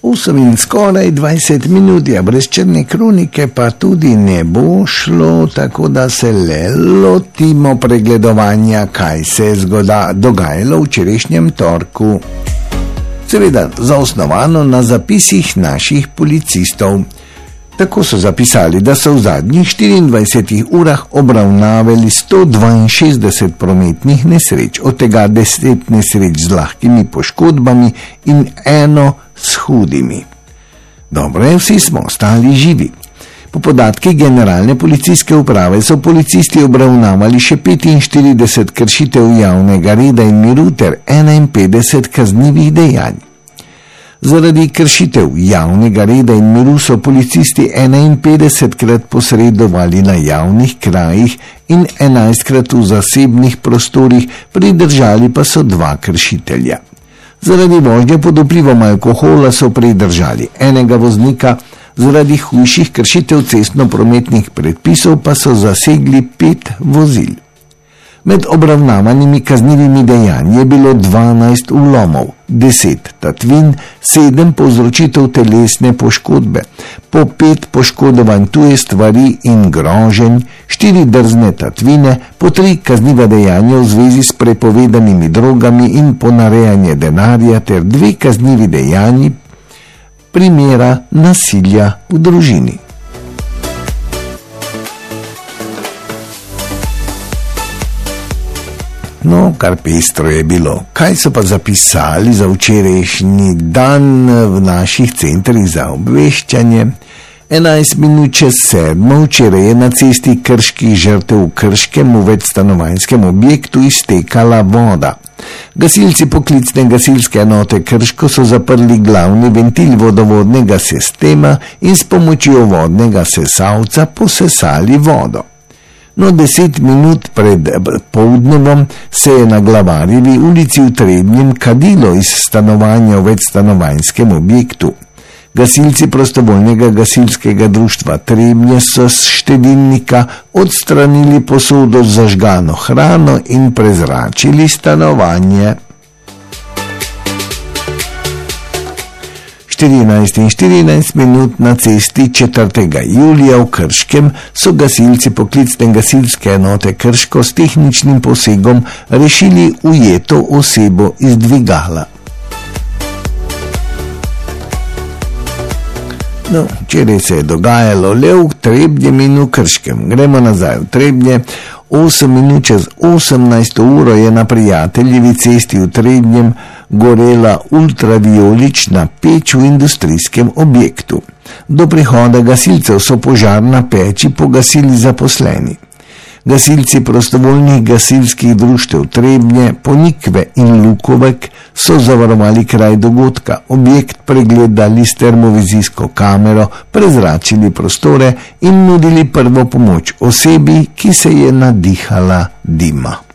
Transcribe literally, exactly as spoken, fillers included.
osem in skoraj dvajset minut, ja, brez črne kronike pa tudi ne bo šlo, tako da se le lotimo pregledovanja, kaj se je zgoda, dogajalo v včerajšnjem torku. Seveda zaosnovano na zapisih naših policistov. Tako so zapisali, da so v zadnjih štiriindvajsetih urah obravnavali sto dvainšestdeset prometnih nesreč, od tega deset nesreč z lahkimi poškodbami in eno s hudimi. Dobro je, vsi smo ostali živi. Po podatkih Generalne policijske uprave so policisti obravnavali še petinštirideset kršitev javnega reda in miru ter enainpetdeset kaznivih dejanj. Zaradi kršitev javnega reda in miru so policisti enainpetdesetkrat posredovali na javnih krajih in enajstkrat v zasebnih prostorih, pridržali pa so dva kršitelja. Zaradi vožnje pod vplivom alkohola so pridržali enega voznika, zaradi hujših kršitev cestno-prometnih predpisov pa so zasegli pet vozil. Med obravnavanimi kaznivimi dejanji je bilo dvanajst vlomov, deset tatvin, sedem povzročitev telesne poškodbe, po pet poškodovanj tuje stvari in groženj, štiri drzne tatvine, po tri kazniva dejanja v zvezi s prepovedanimi drogami in ponarejanje denarja ter dve kaznivi dejanji primera nasilja v družini. No, kar pestro je bilo. Kaj so pa zapisali za včerajšnji dan v naših centrih za obveščanje? enajst minut čez sedmo včeraj je na cesti Krških žrtev v Krškem v večstanovanjskem objektu iztekala voda. Gasilci poklicne gasilske enote Krško so zaprli glavni ventil vodovodnega sistema in s pomočjo vodnega sesalca posesali vodo. No, deset minut pred poldnevom se je na Glavarjevi ulici v Trebnjem kadilo iz stanovanja v večstanovanjskem objektu. Gasilci prostovoljnega gasilskega društva Trebnje so s štedilnika odstranili posodo z zažgano hrano in prezračili stanovanje. štirinajst in štirinajst minut na cesti četrtega julija v Krškem so gasilci poklicne gasilske enote Krško s tehničnim posegom rešili ujeto osebo iz dvigala. No, včeraj se je dogajalo le v Trebnjem in v Krškem. Gremo nazaj v Trebnje. osem minut čez osemnajsto uro je na Prijateljevi cesti v Trebnjem gorela ultraviolična peč v industrijskem objektu. Do prihoda gasilcev so požar na peči pogasili zaposleni. Gasilci prostovoljnih gasilskih društev Trebnje, Ponikve in Lukovek so zavarovali kraj dogodka, objekt pregledali s termovizijsko kamero, prezračili prostore in nudili prvo pomoč osebi, ki se je nadihala dima.